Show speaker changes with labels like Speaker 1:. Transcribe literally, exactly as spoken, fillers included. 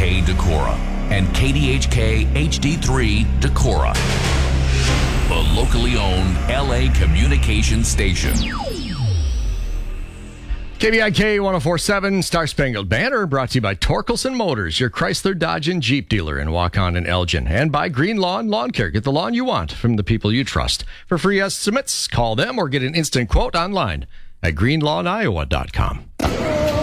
Speaker 1: K Decorah and K D H K H D three Decorah, the locally owned L A communications station.
Speaker 2: K B I K one oh four point seven Star Spangled Banner brought to you by Torkelson Motors, your Chrysler, Dodge, and Jeep dealer in Waukon and Elgin. And by Green Lawn Lawn Care. Get the lawn you want from the people you trust. For free estimates, call them or get an instant quote online at green lawn iowa dot com.